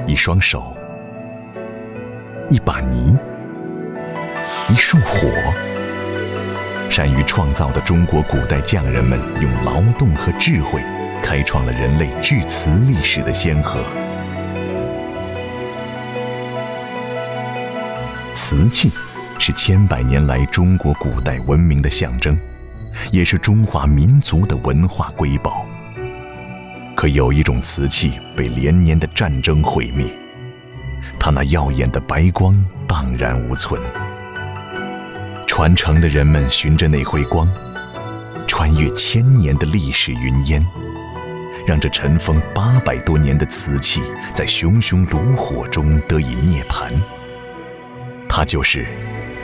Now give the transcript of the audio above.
一双手，一把泥，一束火。善于创造的中国古代匠人们用劳动和智慧开创了人类制瓷历史的先河。瓷器是千百年来中国古代文明的象征，也是中华民族的文化瑰宝。可有一种瓷器被连年的战争毁灭，它那耀眼的白光荡然无存。传承的人们循着那辉光，穿越千年的历史云烟，让这尘封800多年的瓷器在熊熊炉火中得以涅槃。它就是